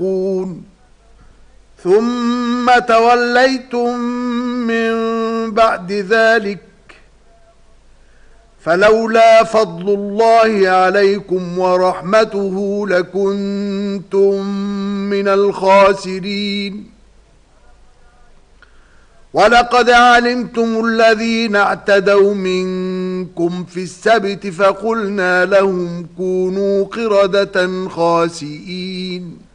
ثم توليتم من بعد ذلك فلولا فضل الله عليكم ورحمته لكنتم من الخاسرين. ولقد علمتم الذين اعتدوا منكم في السبت فقلنا لهم كونوا قردة خاسئين.